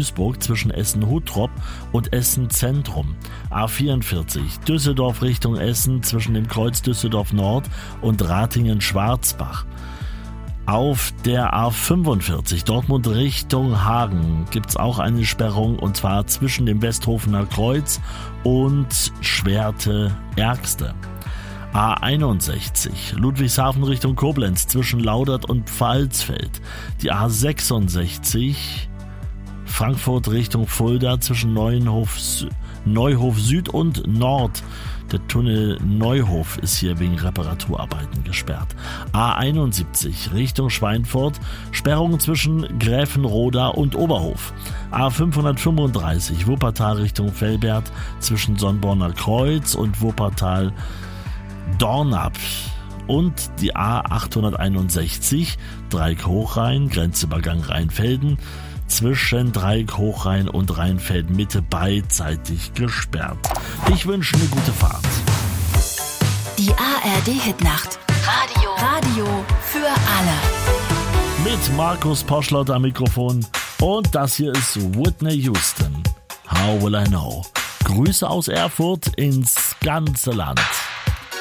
Duisburg zwischen Essen-Huttrop und Essen-Zentrum. A44 Düsseldorf Richtung Essen zwischen dem Kreuz Düsseldorf Nord und Ratingen-Schwarzbach. Auf der A45 Dortmund Richtung Hagen gibt's auch eine Sperrung, und zwar zwischen dem Westhofener Kreuz und Schwerte-Ergste. A61 Ludwigshafen Richtung Koblenz zwischen Laudert und Pfalzfeld. Die A66 Frankfurt Richtung Fulda zwischen Neuhof Süd und Nord. Der Tunnel Neuhof ist hier wegen Reparaturarbeiten gesperrt. A71 Richtung Schweinfurt, Sperrung zwischen Gräfenroda und Oberhof. A535 Wuppertal Richtung Velbert zwischen Sonnborner Kreuz und Wuppertal-Dornap. Und die A861 Dreieck Hochrhein, Grenzübergang Rheinfelden, zwischen Dreieck Hochrhein und Rheinfeld Mitte beidseitig gesperrt. Ich wünsche eine gute Fahrt. Die ARD-Hitnacht. Radio für alle. Mit Markus Poschlott am Mikrofon. Und das hier ist Whitney Houston. How will I know? Grüße aus Erfurt ins ganze Land.